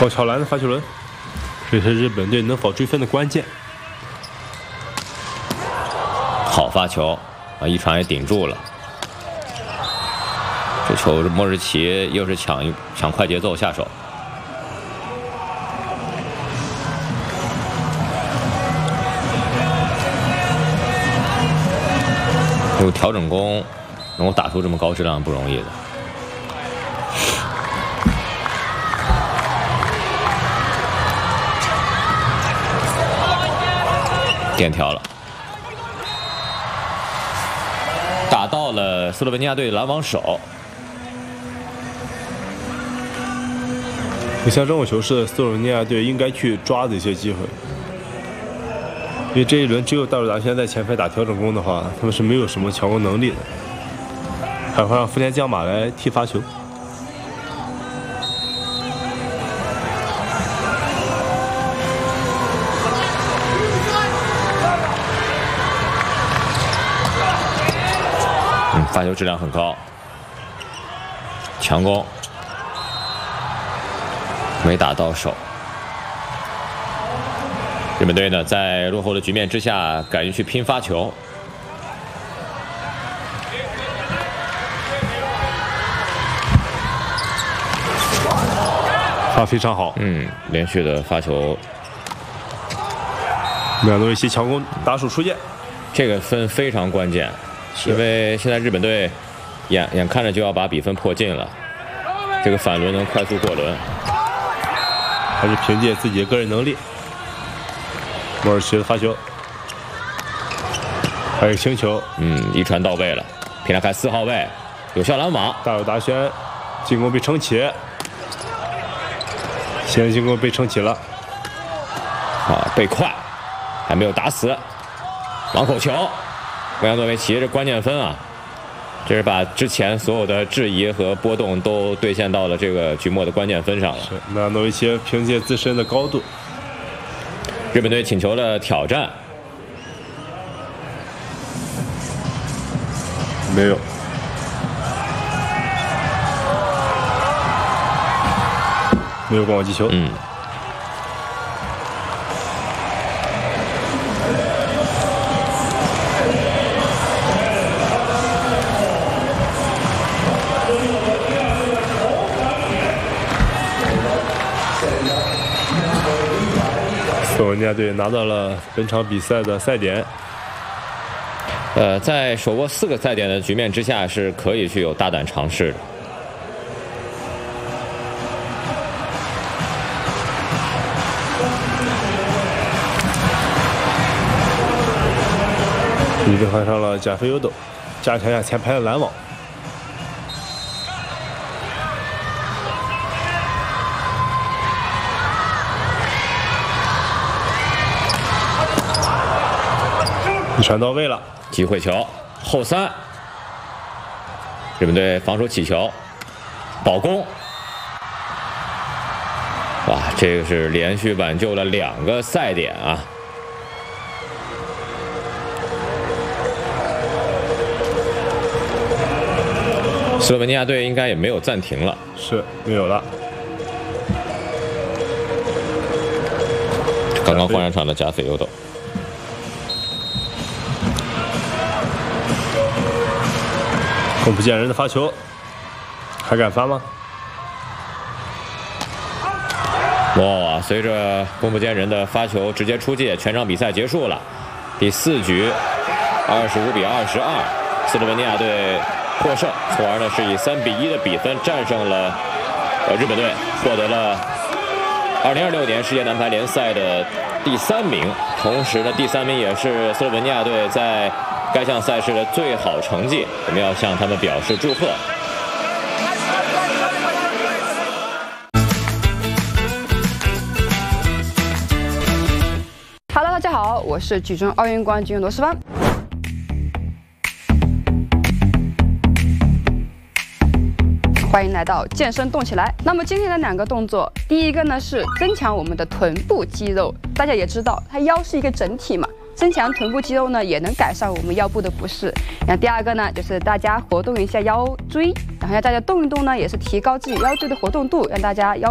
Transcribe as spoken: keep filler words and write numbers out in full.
高桥蓝的发球轮，这是日本队能否追分的关键。 好发球啊，一传也顶住了。这球莫日奇又是抢一抢快节奏下手。 有调整弓，能够打出这么高质量不容易的。点条了，打到了斯洛文尼亚队拦网手。 像这种球是斯洛文尼亚队应该去抓的一些机会。 因为这一轮只有大鲁达轩在前排打调整弓的话，他们是没有什么强攻能力的。还会让福田将马来踢发球。 嗯，发球质量很高，强攻没打到手。 日本队呢，在落后的局面之下，敢于去拼发球。 发非常好， 嗯，连续的发球， 两诺维奇强攻打手出界， 这个分非常关键，因为现在日本队眼眼看着就要把比分迫近了，这个反轮能快速过轮， 还是凭借自己的个人能力。 莫尔奇的发球，还有轻球， 嗯，一传到位了。皮拉开四号位，有效拦网。 大有达轩进攻被撑起，现在进攻被撑起了。 啊，被快，还没有打死。网口球，欧阳诺维奇这关键分啊，这是把之前所有的质疑和波动都兑现到了这个局末的关键分上了。 是，那诺维奇凭借自身的高度。 日本队请求了挑战， 没有。没有过网击球。 嗯。 斯洛文尼亚队拿到了本场比赛的赛点。 呃，在手握四个赛点的局面之下，是可以去有大胆尝试的。 已经换上了加菲尤斗，加强一下前排的拦网。 一传到位了， 机会球后三，日本队防守起球，保攻，哇，这个是连续挽救了两个赛点啊！斯洛文尼亚队应该也没有暂停了， 是没有了。 刚刚换上场的加菲尤斗。 宫浦健人的发球，还敢发吗？ 哇！随着宫浦健人的发球直接出界，全场比赛结束了。第四局，二十五比二十二，斯洛文尼亚队获胜，从而呢是以三比一的比分战胜了呃日本队，获得了二零二六年世界男排联赛的第三名。同时呢，第三名也是斯洛文尼亚队在 该项赛事的最好成绩，我们要向他们表示祝贺。 Hello， 大家好，我是举重奥运冠军罗诗帆。欢迎来到健身动起来。那么今天的两个动作，第一个呢是增强我们的臀部肌肉。大家也知道，它腰是一个整体嘛。 增强臀部肌肉呢，也能改善我们腰部的不适。然后第二个呢，就是大家活动一下腰椎，然后让大家动一动呢，也是提高自己腰椎的活动度，让大家腰。